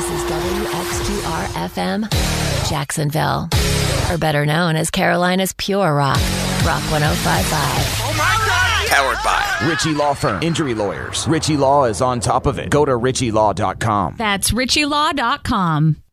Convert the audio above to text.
This is WXGR-FM, Jacksonville. Or better known as Carolina's Pure Rock, Rock 105.5. Oh my God! Powered by Ritchie Law Firm. Injury lawyers. Ritchie Law is on top of it. Go to RitchieLaw.com. That's RitchieLaw.com.